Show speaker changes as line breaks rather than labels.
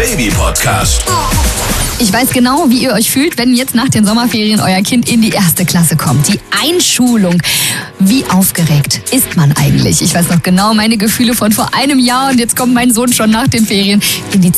Baby-Podcast.
Ich weiß genau, wie ihr euch fühlt, wenn jetzt nach den Sommerferien euer Kind in die 1. Klasse kommt. Die Einschulung. Wie aufgeregt ist man eigentlich? Ich weiß noch genau meine Gefühle von vor einem Jahr und jetzt kommt mein Sohn schon nach den Ferien in die